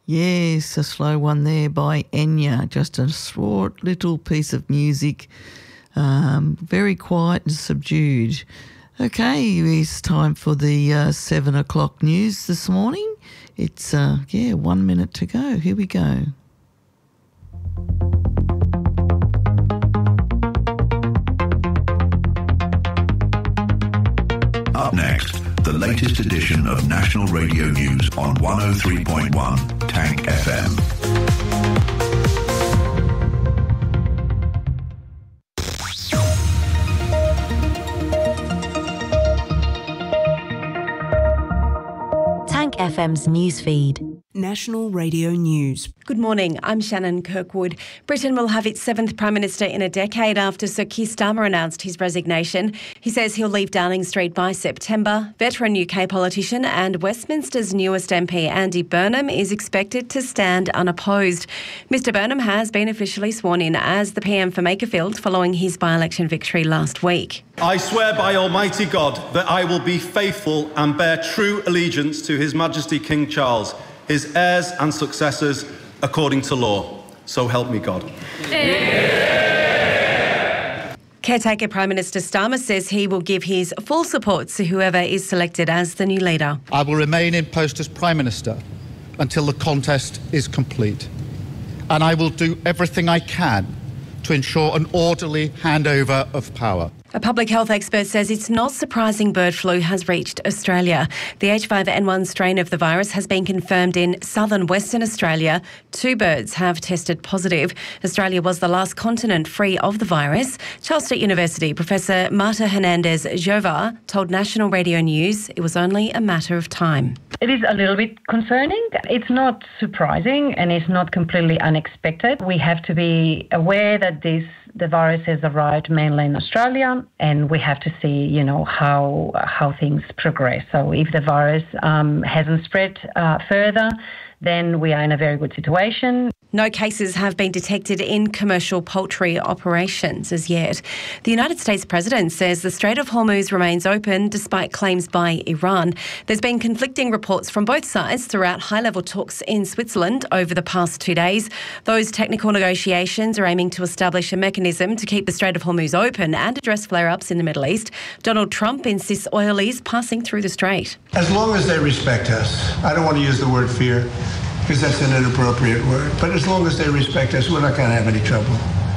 Yes, a slow one there by Enya. Just a short little piece of music, very quiet and subdued. Okay, it's time for the 7 o'clock news this morning. It's, 1 minute to go. Here we go. Up next, the latest edition of National Radio News on 103.1 Tank FM. Tank FM's newsfeed. National Radio News. Good morning, I'm Shannon Kirkwood. Britain will have its 7th Prime Minister in a decade after Sir Keir Starmer announced his resignation. He says he'll leave Downing Street by September. Veteran UK politician and Westminster's newest MP, Andy Burnham, is expected to stand unopposed. Mr Burnham has been officially sworn in as the PM for Makerfield following his by-election victory last week. I swear by Almighty God that I will be faithful and bear true allegiance to His Majesty King Charles, his heirs and successors, according to law. So help me God. Caretaker Prime Minister Starmer says he will give his full support to whoever is selected as the new leader. I will remain in post as Prime Minister until the contest is complete. And I will do everything I can to ensure an orderly handover of power. A public health expert says it's not surprising bird flu has reached Australia. The H5N1 strain of the virus has been confirmed in southern Western Australia. 2 birds have tested positive. Australia was the last continent free of the virus. Charles Sturt University Professor Marta Hernandez-Jovar told National Radio News it was only a matter of time. It is a little bit concerning. It's not surprising and it's not completely unexpected. We have to be aware that the virus has arrived mainly in Australia, and we have to see, how things progress. So if the virus hasn't spread further, then we are in a very good situation. No cases have been detected in commercial poultry operations as yet. The United States President says the Strait of Hormuz remains open despite claims by Iran. There's been conflicting reports from both sides throughout high-level talks in Switzerland over the past 2 days. Those technical negotiations are aiming to establish a mechanism to keep the Strait of Hormuz open and address flare-ups in the Middle East. Donald Trump insists oil is passing through the strait. As long as they respect us, I don't want to use the word fear, because that's an inappropriate word. But as long as they respect us, we're not going to have any trouble.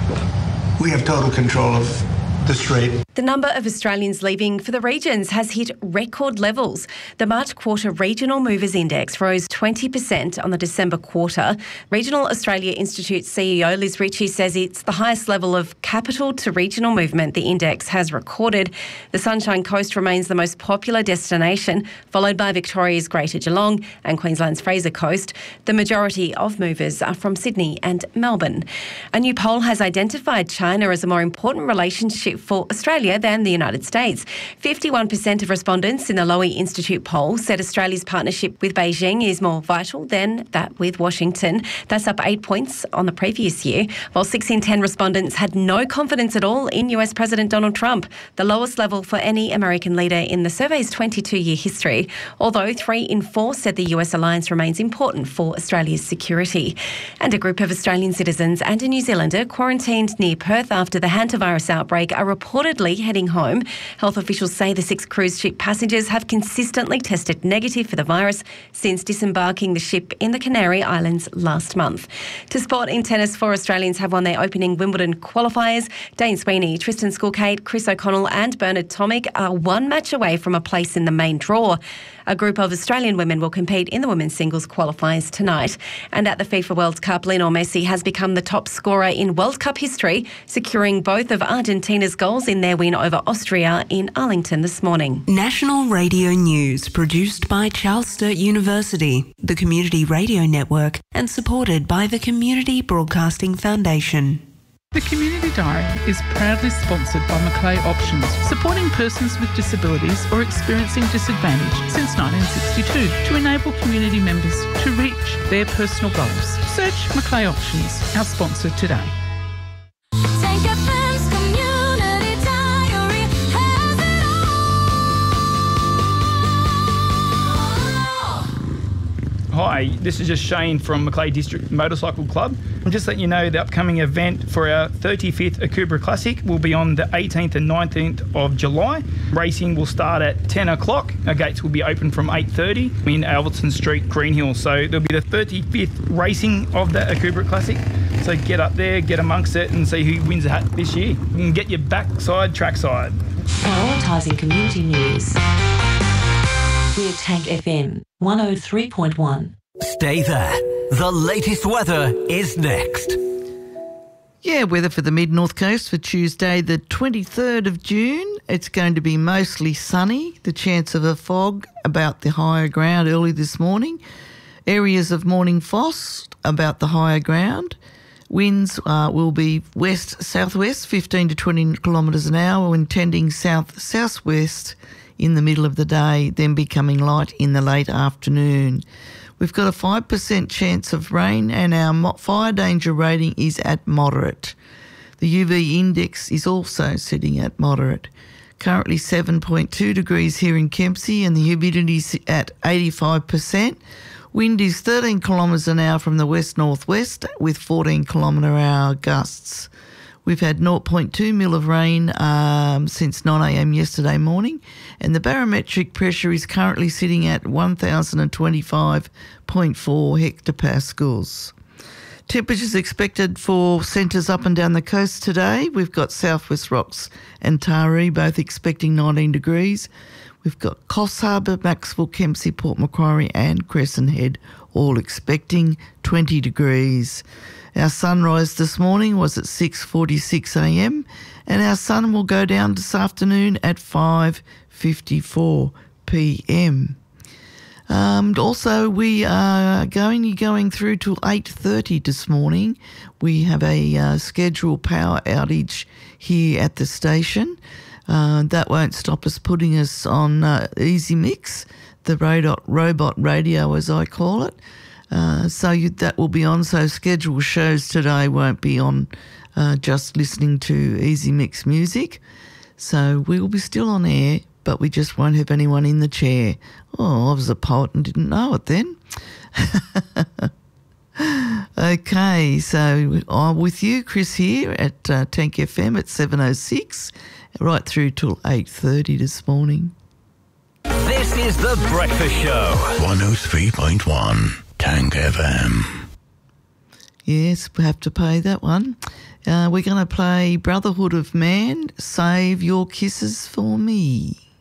We have total control of the strait. The number of Australians leaving for the regions has hit record levels. The March quarter Regional Movers Index rose 20% on the December quarter. Regional Australia Institute CEO Liz Ritchie says it's the highest level of capital to regional movement the index has recorded. The Sunshine Coast remains the most popular destination, followed by Victoria's Greater Geelong and Queensland's Fraser Coast. The majority of movers are from Sydney and Melbourne. A new poll has identified China as a more important relationship for Australia than the United States. 51% of respondents in the Lowy Institute poll said Australia's partnership with Beijing is more vital than that with Washington. That's up 8 points on the previous year, while 6 in 10 respondents had no confidence at all in US President Donald Trump, the lowest level for any American leader in the survey's 22-year history, although 3 in 4 said the US alliance remains important for Australia's security. And a group of Australian citizens and a New Zealander quarantined near Perth after the hantavirus outbreak are reportedly heading home. Health officials say the 6 cruise ship passengers have consistently tested negative for the virus since disembarking the ship in the Canary Islands last month. To sport in tennis, 4 Australians have won their opening Wimbledon qualifiers. Dane Sweeney, Tristan Skulkate, Chris O'Connell and Bernard Tomic are 1 match away from a place in the main draw. A group of Australian women will compete in the women's singles qualifiers tonight. And at the FIFA World Cup, Lionel Messi has become the top scorer in World Cup history, securing both of Argentina's goals in their win over Austria in Arlington this morning. National Radio News, produced by Charles Sturt University, the Community Radio Network, and supported by the Community Broadcasting Foundation. The Community Diary is proudly sponsored by Macleay Options, supporting persons with disabilities or experiencing disadvantage since 1962 to enable community members to reach their personal goals. Search Macleay Options, our sponsor today. Hi, this is just Shane from Macleay District Motorcycle Club. I'm just letting you know the upcoming event for our 35th Akubra Classic will be on the 18th and 19th of July. Racing will start at 10 o'clock. Our gates will be open from 8:30 in Alberton Street, Greenhill. So there'll be the 35th racing of the Akubra Classic. So get up there, get amongst it and see who wins the hat this year. You can get your backside, trackside. Prioritising community news. We're Tank FM 103.1. Stay there. The latest weather is next. Yeah, weather for the mid-north coast for Tuesday the 23rd of June. It's going to be mostly sunny. The chance of a fog about the higher ground early this morning. Areas of morning frost about the higher ground. Winds will be west-southwest, 15 to 20 kilometres an hour, when tending south-southwest in the middle of the day, then becoming light in the late afternoon. We've got a 5% chance of rain and our fire danger rating is at moderate. The UV index is also sitting at moderate. Currently 7.2 degrees here in Kempsey and the humidity is at 85%. Wind is 13 kilometres an hour from the west-northwest with 14 kilometre hour gusts. We've had 0.2 mil of rain since 9 a.m. yesterday morning, and the barometric pressure is currently sitting at 1,025.4 hectopascals. Temperatures expected for centres up and down the coast today. We've got Southwest Rocks and Taree both expecting 19 degrees. We've got Coffs Harbour, Maxwell, Kempsey, Port Macquarie and Crescent Head all expecting 20 degrees. Our sunrise this morning was at 6:46 a.m. and our sun will go down this afternoon at 5:54 p.m. Also, we are going through till 8:30 this morning. We have a scheduled power outage here at the station. That won't stop us putting us on Easy Mix, the robot radio as I call it. That will be on, so scheduled shows today won't be on just listening to Easy Mix music. So we will be still on air, but we just won't have anyone in the chair. Oh, I was a poet and didn't know it then. Okay, so I'm with you, Chris, here at Tank FM at 7:06, right through till 8:30 this morning. This is The Breakfast Show. 103.1 Tank FM. Yes, we have to pay that one. We're going to play Brotherhood of Man, Save Your Kisses for Me.